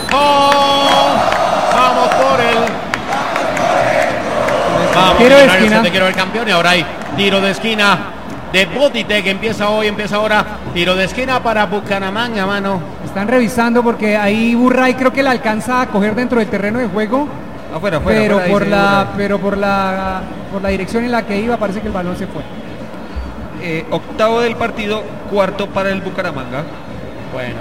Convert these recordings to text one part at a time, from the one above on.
¡Oh! Vamos por el... Vamos, tiro de Millonarios, esquina. te quiero ver campeón. Y ahora hay tiro de esquina de Botitec. Empieza ahora. Tiro de esquina para Bucaramanga, mano. Están revisando porque ahí Burray creo que la alcanza a coger dentro del terreno de juego. Afuera, Pero afuera, por la dirección en la que iba parece que el balón se fue. Octavo del partido, cuarto para el Bucaramanga. Bueno.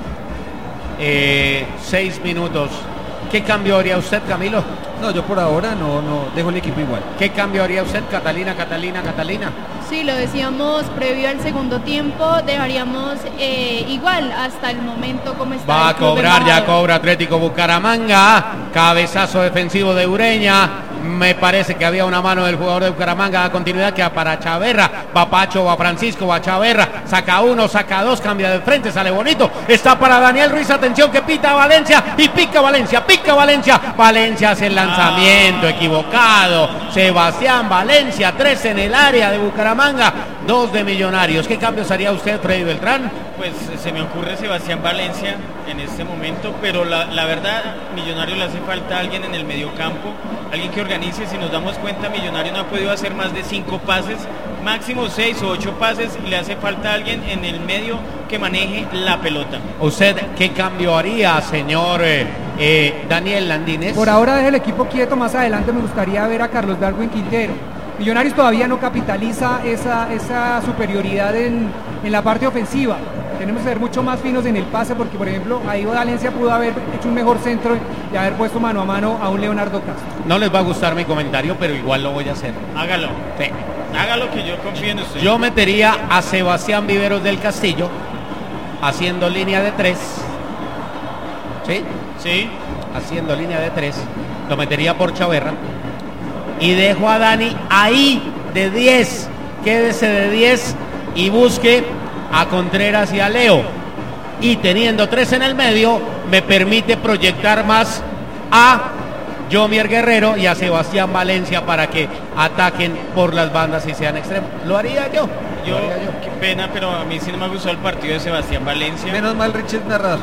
6 minutos. ¿Qué cambio haría usted, Camilo? No, yo por ahora no dejo el equipo igual. ¿Qué cambio haría usted, Catalina? Sí, lo decíamos previo al segundo tiempo, dejaríamos igual hasta el momento como está. Va a el Club cobrar, ya Embajador. cobra Atlético Bucaramanga. Cabezazo defensivo de Ureña. Me parece que había una mano del jugador de Bucaramanga. Da continuidad que para Chaverra. Va Pacho, va Francisco, va Chaverra. Saca uno, saca dos, cambia de frente, sale bonito. Está para Daniel Ruiz. Atención que pita Valencia y pica Valencia. Valencia hace el lanzamiento equivocado. Sebastián Valencia, 3 en el área de Bucaramanga, 2 de Millonarios. ¿Qué cambios haría usted, Freddy Beltrán? Pues se me ocurre Sebastián Valencia en este momento, pero la verdad, Millonarios le hace falta alguien en el mediocampo, alguien que organice. Si nos damos cuenta, Millonarios no ha podido hacer más de 5 pases, máximo 6 o 8 pases, y le hace falta alguien en el medio que maneje la pelota. ¿Usted qué cambio haría, señor Daniel Landines? Por ahora deja el equipo quieto, más adelante me gustaría ver a Carlos Darwin Quintero. Millonarios todavía no capitaliza esa superioridad en la parte ofensiva. Tenemos que ser mucho más finos en el pase porque, por ejemplo, ahí Valencia pudo haber hecho un mejor centro y haber puesto mano a mano a un Leonardo Castro. No les va a gustar mi comentario, pero igual lo voy a hacer. Hágalo. Sí. Hágalo, que yo confío en usted. Yo metería a Sebastián Viveros del Castillo haciendo línea de 3. ¿Sí? Sí. Haciendo línea de 3. Lo metería por Chaverra. Y dejo a Dani ahí de 10. Quédese de 10 y busque a Contreras y a Leo. Y teniendo 3 en el medio, me permite proyectar más a Yomier Guerrero y a Sebastián Valencia para que ataquen por las bandas y sean extremos. Lo haría yo. Yo, qué pena, pero a mí sí no me gustó el partido de Sebastián Valencia. Menos mal Richie es narrador.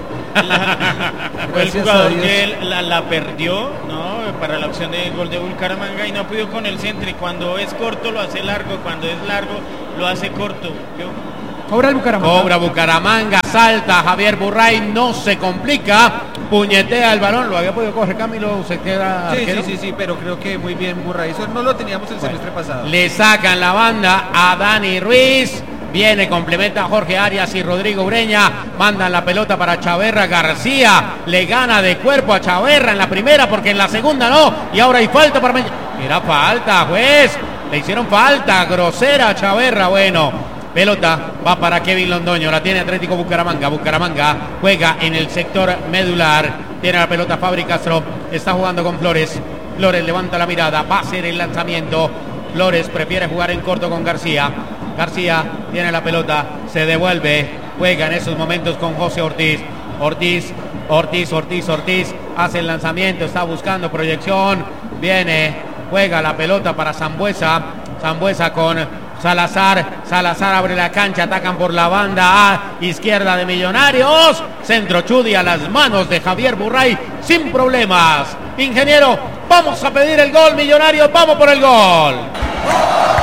Fue el Gracias jugador a Dios. que él la perdió, ¿no? Para la opción de gol de Bucaramanga, y no pudo con el centro, y cuando es corto lo hace largo, cuando es largo lo hace corto. Cobra el Bucaramanga. Cobra Bucaramanga, salta Javier Burray, no se complica, puñetea el balón. Lo había podido coger Camilo, se queda arquero. Sí, pero creo que muy bien Burray. Eso no lo teníamos el semestre pasado. Le sacan la banda a Dani Ruiz. Viene, complementa a Jorge Arias y Rodrigo Ureña. Mandan la pelota para Chaverra. García le gana de cuerpo a Chaverra en la primera, porque en la segunda no. Y ahora hay falta para... Era falta, juez. Le hicieron falta grosera a Chaverra. Bueno, pelota va para Kevin Londoño. La tiene Atlético Bucaramanga. Bucaramanga juega en el sector medular. Tiene la pelota Fabri Castro. Está jugando con Flores. Flores levanta la mirada. Va a hacer el lanzamiento. Flores prefiere jugar en corto con García. García tiene la pelota, se devuelve, juega en esos momentos con José Ortiz. Ortiz hace el lanzamiento, está buscando proyección, viene, juega la pelota para Sambuesa con Salazar abre la cancha, atacan por la banda izquierda de Millonarios, centro Chudi a las manos de Javier Burray, sin problemas. Ingeniero, vamos a pedir el gol, Millonarios, vamos por el gol.